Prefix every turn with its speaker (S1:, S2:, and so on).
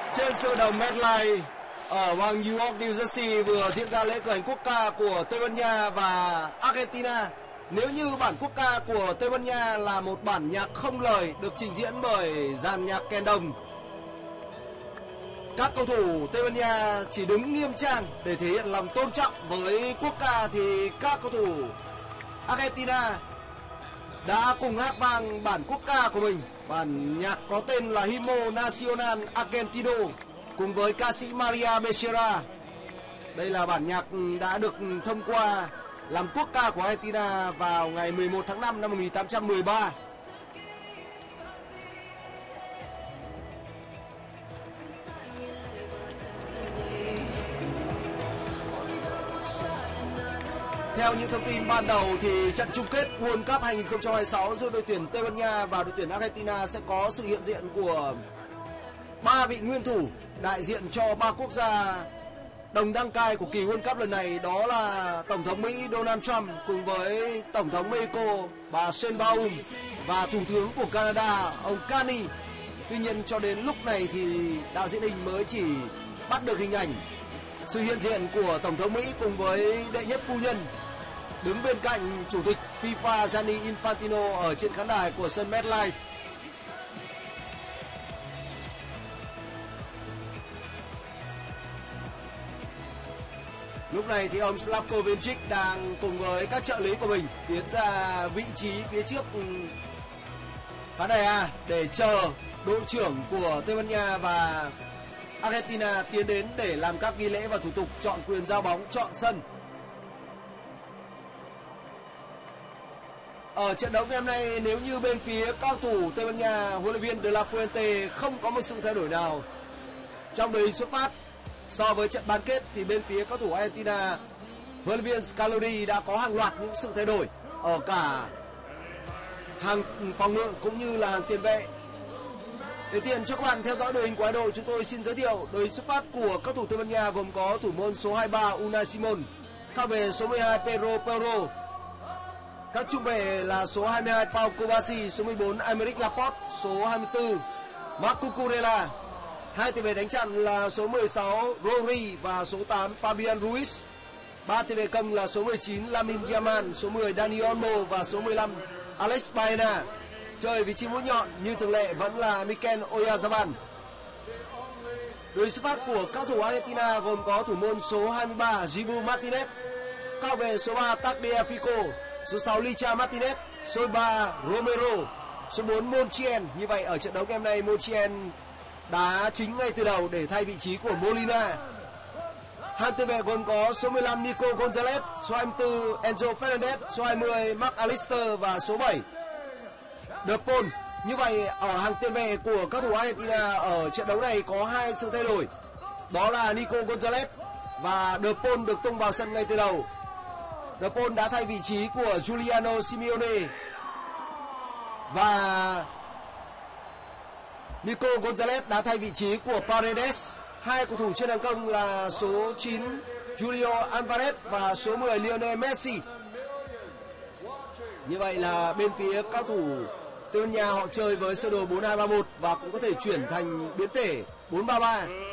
S1: Trên sân vận động MetLife ở bang New York, New Jersey vừa diễn ra lễ cử hành quốc ca của Tây Ban Nha và Argentina. Nếu như bản quốc ca của Tây Ban Nha là một bản nhạc không lời được trình diễn bởi dàn nhạc kèn đồng, các cầu thủ Tây Ban Nha chỉ đứng nghiêm trang để thể hiện lòng tôn trọng với quốc ca, thì các cầu thủ Argentina đã cùng hát vang bản quốc ca của mình. Bản nhạc có tên là Himno Nacional Argentino cùng với ca sĩ Maria Becerra. Đây là bản nhạc đã được thông qua làm quốc ca của Argentina vào ngày 11 tháng 5 năm 1813. Theo những thông tin ban đầu thì trận chung kết World Cup 2026 giữa đội tuyển Tây Ban Nha và đội tuyển Argentina sẽ có sự hiện diện của 3 vị nguyên thủ đại diện cho 3 quốc gia đồng đăng cai của kỳ World Cup lần này, đó là Tổng thống Mỹ Donald Trump cùng với Tổng thống Mexico bà Sheinbaum và Thủ tướng của Canada ông Carney. Tuy nhiên cho đến lúc này thì đạo diễn Đình mới chỉ bắt được hình ảnh sự hiện diện của Tổng thống Mỹ cùng với đệ nhất phu nhân đứng bên cạnh Chủ tịch FIFA Gianni Infantino ở trên khán đài của sân MetLife. Lúc này thì ông Slavko Vincic đang cùng với các trợ lý của mình tiến ra vị trí phía trước khán đài A để chờ đội trưởng của Tây Ban Nha và Argentina tiến đến để làm các nghi lễ và thủ tục chọn quyền giao bóng, chọn sân. Ở trận đấu ngày hôm nay, nếu như bên phía cao thủ Tây Ban Nha, huấn luyện viên De La Fuente không có một sự thay đổi nào trong đội hình xuất phát so với trận bán kết, thì bên phía cao thủ Argentina, huấn luyện viên Scaloni đã có hàng loạt những sự thay đổi ở cả hàng phòng ngự cũng như là hàng tiền vệ. Để tiện cho các bạn theo dõi đội hình của hai đội, chúng tôi xin giới thiệu đội hình xuất phát của các thủ Tây Ban Nha gồm có thủ môn số 23 Unai Simon, cao vệ số 12 Pedro Porro, các trung vệ là số 22 Pau Kovacic, số 14 Aymeric Laporte, số 24 Marc Cucurella. Hai tiền vệ đánh chặn là số 16 Rodri và số 8 Fabian Ruiz. Ba tiền vệ công là số 19 Lamine Yamal, số 10 Dani Olmo và số 15 Alex Baena. Chơi vị trí mũi nhọn như thường lệ vẫn là Mikel Oyarzabal. Đội xuất phát của các thủ Argentina gồm có thủ môn số 23 Dibu Martinez, cao vệ số 3 Tagliafico, số 6 Licha Martinez, số 3 Romero, số 4 Montiel. Như vậy ở trận đấu ngày hôm nay, Montiel đá chính ngay từ đầu để thay vị trí của Molina. Hàng tiền vệ gồm có số 15 Nico Gonzalez, số 24 Enzo Fernandez, số 20 Marc Allister và số 7 De Paul. Như vậy ở hàng tiền vệ của các thủ Argentina ở trận đấu này có hai sự thay đổi, đó là Nico Gonzalez và De Paul được tung vào sân ngay từ đầu. De Paul đã thay vị trí của Giuliano Simeone và Nico Gonzalez đã thay vị trí của Paredes. Hai cầu thủ trên hàng công là số 9 Julio Alvarez và số 10 Lionel Messi. Như vậy là bên phía các thủ Tây Ban Nha họ chơi với sơ đồ 4-2-3-1 và cũng có thể chuyển thành biến thể 4-3-3.